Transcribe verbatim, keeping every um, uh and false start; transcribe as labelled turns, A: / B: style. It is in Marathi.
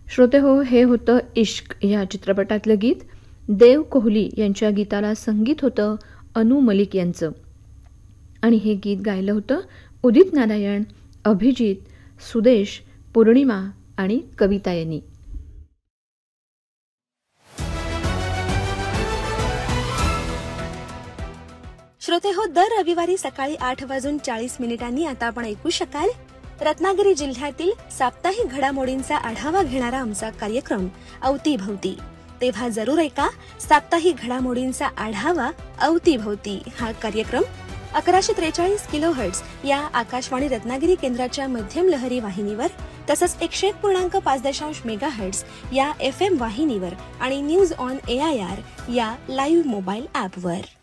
A: श्रोते हो, हे होतं इश्क या चित्रपटातलं गीत. देव कोहली यांच्या गीताला संगीत होतं अनु मलिक यांचं आणि हे गीत गायलं होतं उदित नारायण, अभिजित, सुदेश, पौर्णिमा आणि कविता यांनी.
B: श्रोते हो, दर रविवारी सकाळी आठ वाजून चाळीस मिनिटांनी आता आपण ऐकू शकाल रत्नागिरी जिल्ह्यातील साप्ताहिक घडामोडींचा आढावा घेणारा आमचा कार्यक्रम अवतीभवती. तेव्हा जरूर ऐका साप्ताहिक घडामोडींचा आढावा अवतीभवती हा कार्यक्रम अकराशे त्रेचाळीस किलो हर्ट्ज या आकाशवाणी रत्नागिरी केंद्राच्या मध्यम लहरी वाहिनीवर तसंच एकशे एक पूर्णांक पाच दशांश मेगा हर्ट्ज या एफ एम वाहिनीवर आणि news on A I R या लाईव्ह मोबाईल ॲपवर.